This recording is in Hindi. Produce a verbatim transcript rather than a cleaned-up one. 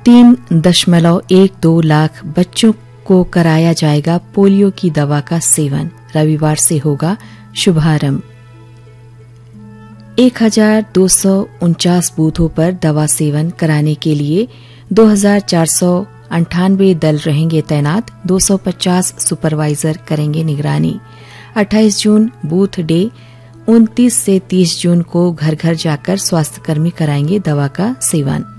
तीन दशमलव एक दो लाख बच्चों को कराया जाएगा पोलियो की दवा का सेवन। रविवार से होगा शुभारंभ। एक हजार दो सौ उनचास बूथों पर दवा सेवन कराने के लिए दो हजार चार सौ अंठानवे दल रहेंगे तैनात। दो सौ पचास सुपरवाइजर करेंगे निगरानी। अट्ठाईस जून बूथ डे। उनतीस से तीस जून को घर घर जाकर स्वास्थ्यकर्मी कराएंगे दवा का सेवन।